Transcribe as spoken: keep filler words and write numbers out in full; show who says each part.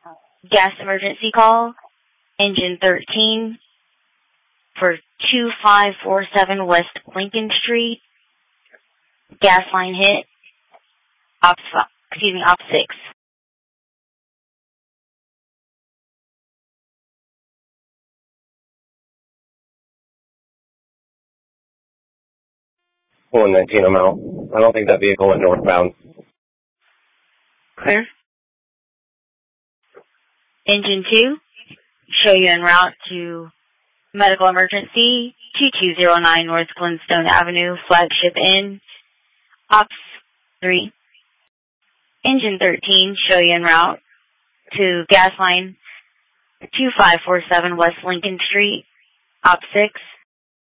Speaker 1: Gas emergency call. Engine thirteen for two five four seven West Lincoln Street. Gas line hit. Ops, excuse me, Op six.
Speaker 2: one nineteen, I'm out. I don't think that vehicle went northbound.
Speaker 1: Clear. Engine two, show you en route to medical emergency, two two zero nine North Glenstone Avenue, Flagship Inn, Ops three. Engine thirteen, show you en route to gas line two five four seven West Lincoln Street, Op six.